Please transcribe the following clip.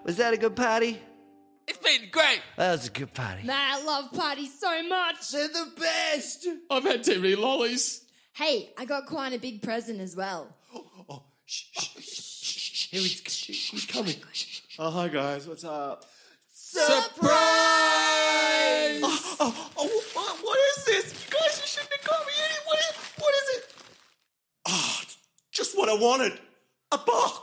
Was that a good party? It's been great. That was a good party. Man, I love parties so much. They're the best. I've had too many lollies. Hey, I got quite a big present as well. Here he's coming. Oh, hi guys, what's up? Surprise! What is this? You guys, you shouldn't have got me any. What is it? Oh, it's just what I wanted. A box.